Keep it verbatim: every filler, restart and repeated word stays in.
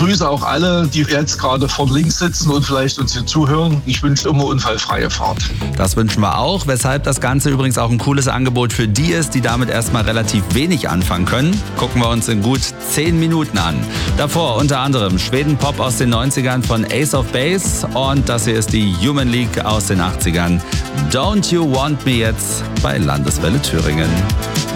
grüße auch alle, die jetzt gerade vor links sitzen und vielleicht uns hier zuhören. Ich wünsche immer unfallfreie Fahrt. Das wünschen wir auch, weshalb das Ganze übrigens auch ein cooles Angebot für die ist, die damit erstmal relativ wenig anfangen können. Gucken wir uns in gut zehn Minuten an. Davor unter anderem Schweden-Pop aus den neunzigern von Ace of Base und das hier ist die Human League aus den achtzigern. Don't You Want Me jetzt bei Landeswelle Thüringen.